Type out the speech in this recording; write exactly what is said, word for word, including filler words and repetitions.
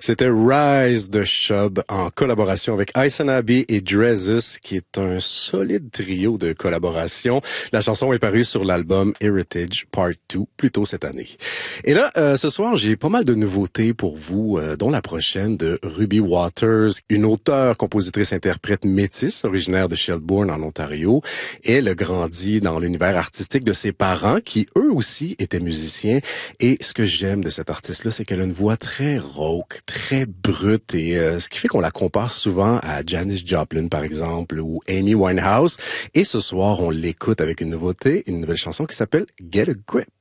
C'était Rise de Shub en collaboration avec Ison Abbey et Drezus, qui est un solide trio de collaboration. La chanson est parue sur l'album Heritage Part deux plus tôt cette année. Et là, euh, ce soir, j'ai pas mal de nouveautés pour vous, euh, dont la prochaine de Ruby Waters, une auteure, compositrice, interprète métisse originaire de Shelburne en Ontario. Elle a grandi dans l'univers artistique de ses parents, qui eux aussi étaient musiciens. Et ce que j'aime de cette artiste-là, c'est qu'elle a une voix très rauque, très brute, et euh, ce qui fait qu'on la compare souvent à Janis Joplin, par exemple, ou Amy Winehouse. Et ce soir, on l'écoute avec une nouveauté, une nouvelle chanson qui s'appelle Get a Grip.